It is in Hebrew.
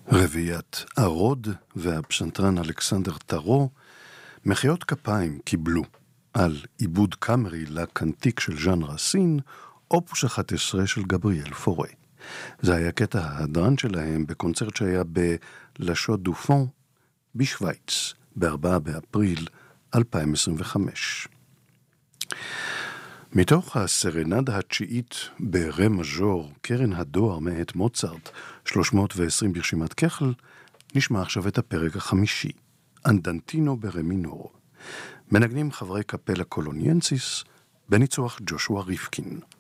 רביעיית הרוד והפסנתרן אלכסנדר טרו מחיאות כפיים קיבלו על עיבוד קאמרי לקנטיק של ז'אן רסין, אופוס 11 של גבריאל פורה. זה היה קטע ההדרן שלהם בקונצרט שהיה בלשו דופון בשוויץ, ב-4 באפריל 2025. מתוך הסרנדה התשיעית ברה מז'ור, קרן הדואר מאת מוצרט, 320 ברשימת כחל, נשמע עכשיו את הפרק החמישי, אנדנטינו ברה מינור. מנגנים חברי קפלה קולוניאנסיס, בניצוח ג'ושוע ריפקין.